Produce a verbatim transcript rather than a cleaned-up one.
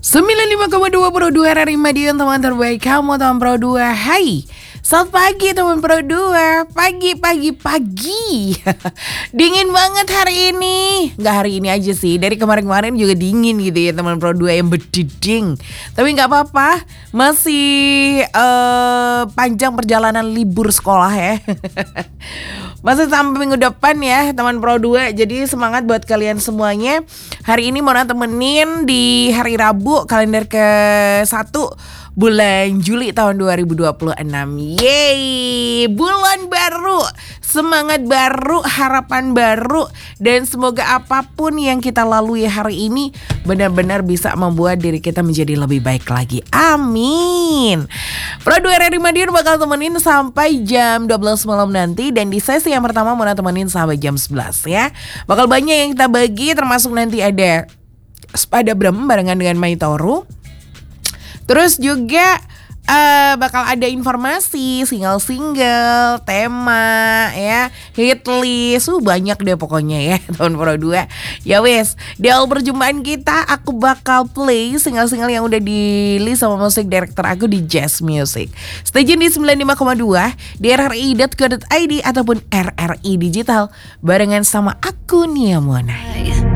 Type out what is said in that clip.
sembilan puluh lima koma dua Pro dua R R I Madiun, teman terbaik kamu, teman Pro dua. Hai, selamat pagi teman Pro dua. Pagi, pagi, pagi. Dingin banget hari ini. Nggak hari ini aja sih, dari kemarin-kemarin juga dingin gitu ya teman Pro dua yang berdiding. Tapi nggak apa-apa, masih uh, panjang perjalanan libur sekolah ya. Masih sampai minggu depan ya teman Pro dua. Jadi semangat buat kalian semuanya. Hari ini mau temenin di hari Rabu kalender ke satu bulan Juli tahun dua ribu dua puluh enam. Yeay, bulan baru, semangat baru, harapan baru. Dan semoga apapun yang kita lalui hari ini benar-benar bisa membuat diri kita menjadi lebih baik lagi. Amin. Pro dua R R I Madiun bakal temenin sampai jam dua belas malam nanti. Dan di sesi yang pertama mau temenin sampai jam sebelas ya. Bakal banyak yang kita bagi, termasuk nanti ada Spada Brem barengan dengan Maitoru. Terus juga uh, bakal ada informasi single-single, tema ya, hit list, uh, banyak deh pokoknya ya tahun Pro dua. Ya wes, di awal perjumpaan kita aku bakal play single-single yang udah di list sama musik director aku di Jazz Music. Stay tune di sembilan puluh lima koma dua di r r i dot co dot i d ataupun R R I Digital barengan sama aku Nia Mona.